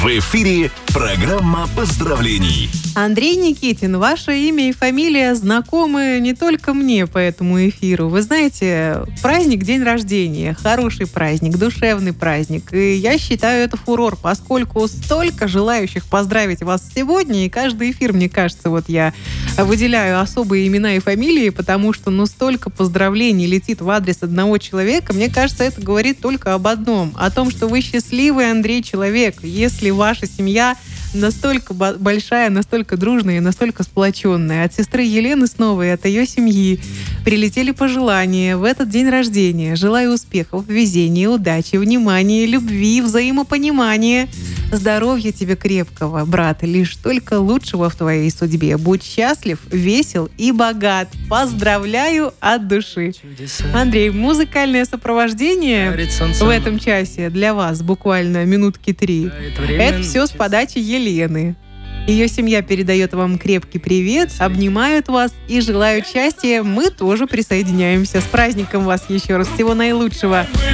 В эфире программа поздравлений. Андрей Никитин, ваше имя и фамилия знакомы не только мне по этому эфиру. Вы знаете, праздник, день рождения, хороший праздник, душевный праздник. И я считаю это фурор, поскольку столько желающих поздравить вас сегодня, и каждый эфир, мне кажется, вот я выделяю особые имена и фамилии, потому что столько поздравлений летит в адрес одного человека. Мне кажется, это говорит только об одном, о том, что вы счастливый, Андрей, человек. Если ваша семья настолько большая, настолько дружная и настолько сплоченная. От сестры Елены снова и от ее семьи прилетели пожелания в этот день рождения. Желаю успехов, везения, удачи, внимания, любви, взаимопонимания. Здоровья тебе крепкого, брат, лишь только лучшего в твоей судьбе. Будь счастлив, весел и богат. Поздравляю от души. Андрей, музыкальное сопровождение в этом часе для вас буквально минутки 3. Это все с подачи Елены. Ее семья передает вам крепкий привет, обнимают вас и желают счастья. Мы тоже присоединяемся. С праздником вас еще раз. Всего наилучшего.